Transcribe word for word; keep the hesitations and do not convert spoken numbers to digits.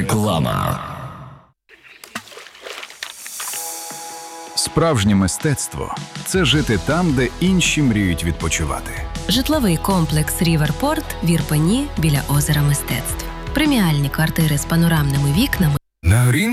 Реклама. Справжнє мистецтво – це жити там, де інші мріють відпочивати. Житловий комплекс «Ріверпорт» в Ірпені біля озера Мистецтв. Преміальні квартири з панорамними вікнами. На